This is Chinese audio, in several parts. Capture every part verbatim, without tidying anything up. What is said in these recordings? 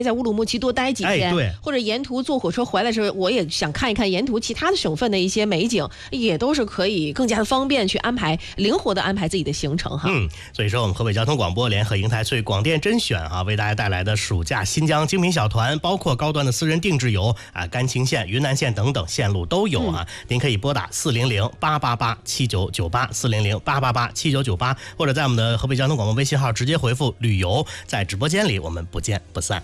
在乌鲁木齐多待几天， 哎、对， 或者沿途坐火车回来的时候，我也想看一看沿途其他的省份的一些美景，也都是可以更加的方便去安排，灵活的安排自己的行程哈。 嗯，所以说我们河北交通广播联合银泰翠广电甄选啊，为大家带来的暑假新疆精品小团，包括高端的私人定制游啊，甘青线、云南线等等线路都有啊。嗯、您可以拨打四零零八八八七九九八四零零八八八七九九八，或者在我们的河北交通广播微信号直接回复旅游，在直播间里我们不见不散。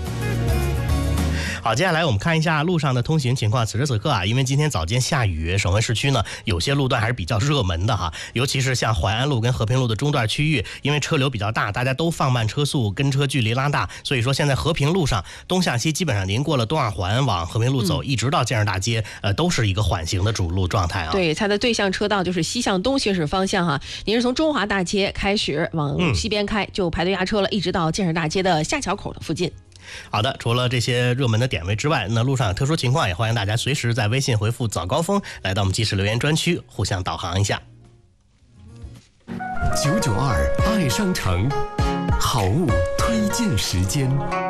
好，接下来我们看一下路上的通行情况。此时此刻啊，因为今天早间下雨，省会市区呢有些路段还是比较热门的哈，尤其是像淮安路跟和平路的中段区域，因为车流比较大，大家都放慢车速，跟车距离拉大，所以说现在和平路上东向西基本上您过了东二环往和平路走，嗯、一直到建设大街，呃，都是一个缓行的主路状态啊。 对，它的对向车道就是西向东行驶方向哈，您是从中华大街开始往西边开，嗯、就排队压车了，一直到建设大街的下桥口的附近。 好的，除了这些热门的点位之外，那路上有特殊情况，也欢迎大家随时在微信回复早高峰来到我们即时留言专区，互相导航一下。 九九二爱商城，好物推荐时间。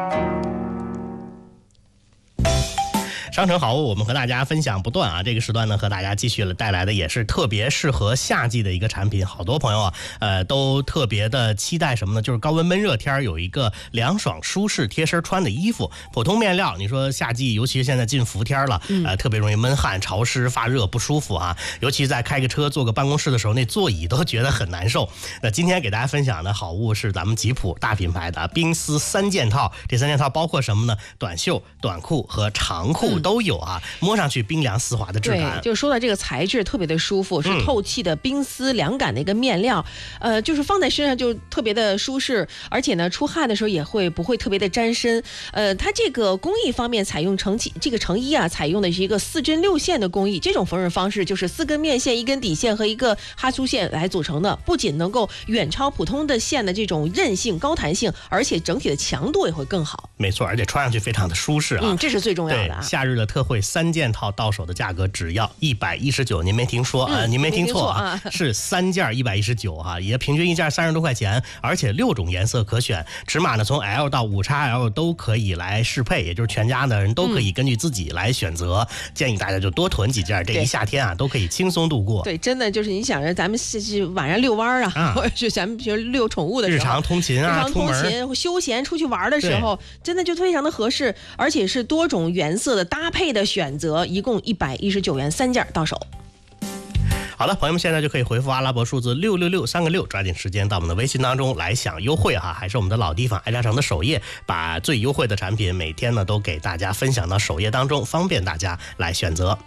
商城好物，我们和大家分享不断啊！这个时段呢，和大家继续了带来的也是特别适合夏季的一个产品。好多朋友啊，呃，都特别的期待什么呢？就是高温闷热天有一个凉爽舒适贴身穿的衣服。普通面料，你说夏季，尤其是现在进伏天了，呃，特别容易闷汗、潮湿、发热、不舒服啊。尤其在开个车、坐个办公室的时候，那座椅都觉得很难受。那今天给大家分享的好物是咱们吉普大品牌的冰丝三件套。这三件套包括什么呢？短袖、短裤和长裤。都有啊，摸上去冰凉丝滑的质感。 对，就是说到这个材质特别的舒服，是透气的冰丝凉感的一个面料，嗯、呃，就是放在身上就特别的舒适，而且呢，出汗的时候也会不会特别的沾身。呃，它这个工艺方面采用成这个成衣啊，采用的是一个四针六线的工艺，这种缝纫方式就是四根面线、一根底线和一个哈苏线来组成的，不仅能够远超普通的线的这种韧性、高弹性，而且整体的强度也会更好。 没错，而且穿上去非常的舒适啊， 嗯，这是最重要的、啊。 夏日的特惠三件套到手的价格只要一百一十九，您没听说啊、嗯？您没听错啊，是三件一百一十九哈，也平均一件三十多块钱，而且六种颜色可选，尺码呢从 L 到 五 X L 都可以来适配，也就是全家的人都可以根据自己来选择。嗯、建议大家就多囤几件，这一夏天啊都可以轻松度过。 对，真的就是你想着咱们是是晚上遛弯啊，啊或者是咱们比如遛宠物的时候， 日常通勤啊， 日常通勤休闲出去玩的时候，真的就非常的合适，而且是多种颜色的搭配的选择，一共一百一十九元三件到手。 好了，朋友们现在就可以回复阿拉伯数字六六六三个六，抓紧时间到我们的微信当中来享优惠哈，还是我们的老地方爱家城的首页，把最优惠的产品每天呢都给大家分享到首页当中，方便大家来选择。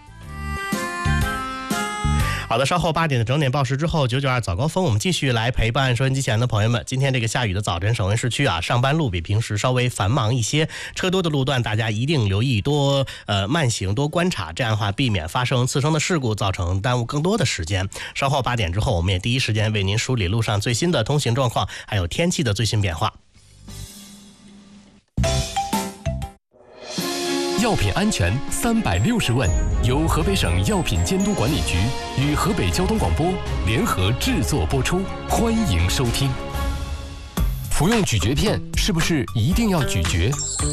好的，稍后八点的整点报时之后，九九二早高峰，我们继续来陪伴收音机前的朋友们。今天这个下雨的早晨，省会市区啊，上班路比平时稍微繁忙一些，车多的路段大家一定留意多呃慢行，多观察，这样的话避免发生次生的事故，造成耽误更多的时间。稍后八点之后，我们也第一时间为您梳理路上最新的通行状况，还有天气的最新变化。 药品安全三百六十问，由河北省药品监督管理局与河北交通广播联合制作播出，欢迎收听。服用咀嚼片是不是一定要咀嚼？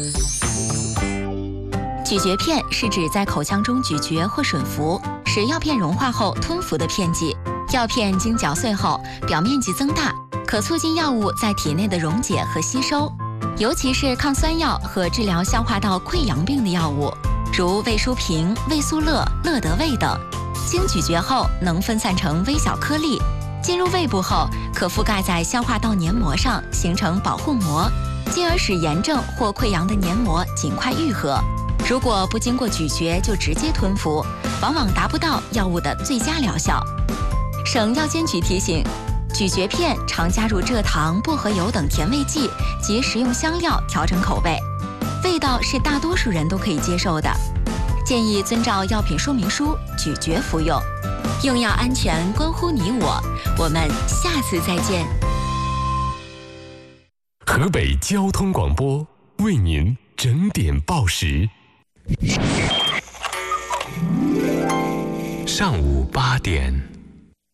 咀嚼片是指在口腔中咀嚼或吮服，使药片融化后吞服的片剂。药片经嚼碎后，表面积增大，可促进药物在体内的溶解和吸收。尤其是抗酸药和治疗消化道溃疡病的药物，如胃舒平、胃速乐、乐得胃等，经咀嚼后能分散成微小颗粒，进入胃部后可覆盖在消化道黏膜上，形成保护膜，进而使炎症或溃疡的黏膜尽快愈合。如果不经过咀嚼就直接吞服，往往达不到药物的最佳疗效。省药监局提醒，咀嚼片常加入蔗糖、薄荷油等甜味剂及食用香料调整口味，味道是大多数人都可以接受的。建议遵照药品说明书咀嚼服用。用药安全关乎你我，我们下次再见。 河北交通广播为您整点报时。上午八点。